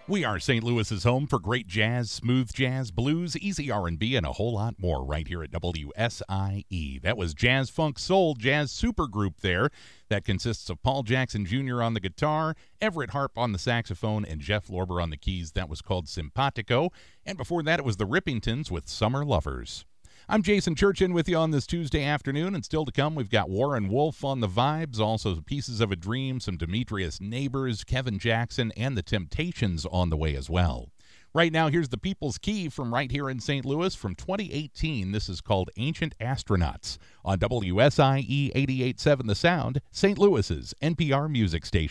We are St. Louis's home for great jazz, smooth jazz, blues, easy R&B, and a whole lot more right here at WSIE. That was Jazz Funk Soul Jazz Supergroup there. That consists of Paul Jackson Jr. on the guitar, Everett Harp on the saxophone, and Jeff Lorber on the keys. That was called Simpatico. And before that, it was the Rippingtons with Summer Lovers. I'm Jason Churchin with you on this Tuesday afternoon, and still to come, we've got Warren Wolf on the vibes, also Pieces of a Dream, some Demetrius Neighbors, Kevin Jackson, and the Temptations on the way as well. Right now, here's the People's Key from right here in St. Louis from 2018. This is called Ancient Astronauts on WSIE 88.7 The Sound, St. Louis's NPR music station.